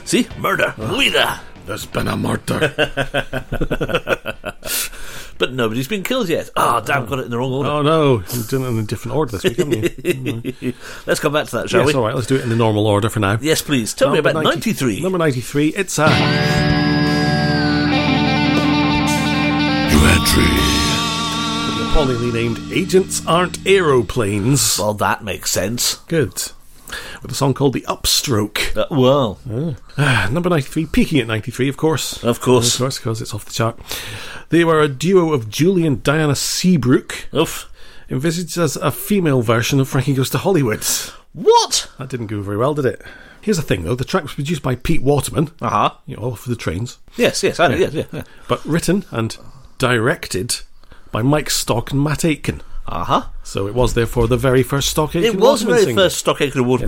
See? Murder. Murder. There's been a murder. But nobody's been killed yet. Damn, got it in the wrong order. Oh no, you've done it in a different order this week, haven't you? Let's come back to that, shall we? Yes, alright, let's do it in the normal order for now. Yes, please. Tell me about 93. Number 93, it's a... New entry. The appallingly named Agents Aren't Aeroplanes. Well, that makes sense. Good. With a song called The Upstroke. Number 93, peaking at 93, of course. Of course. Of course, because it's off the chart. They were a duo of Julie and Diana Seabrook, envisaged as a female version of Frankie Goes to Hollywood. What? That didn't go very well, did it? Here's the thing, though. The track was produced by Pete Waterman. You know, all for the trains. Yes, I know, yeah. But written and directed by Mike Stock and Matt Aitken. So it was, therefore, the very first Stock Aitken It was the very single. first Stock Aitken Waterman